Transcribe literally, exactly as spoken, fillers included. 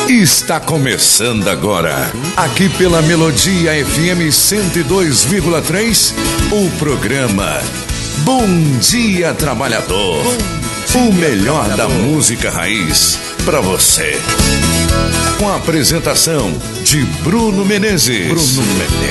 Está começando agora, aqui pela Melodia F M cento e dois vírgula três, o programa Bom Dia Trabalhador. O melhor da música raiz para você. Com a apresentação de Bruno Menezes. Bruno Menezes.